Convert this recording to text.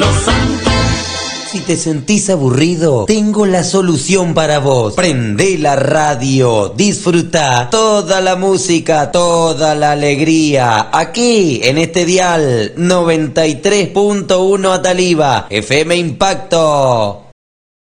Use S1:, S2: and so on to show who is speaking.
S1: Los Santos.
S2: Si te sentís aburrido, tengo la solución para vos. Prendé la radio, disfruta toda la música, toda la alegría. Aquí, en este dial 93.1 Ataliva, FM Impacto.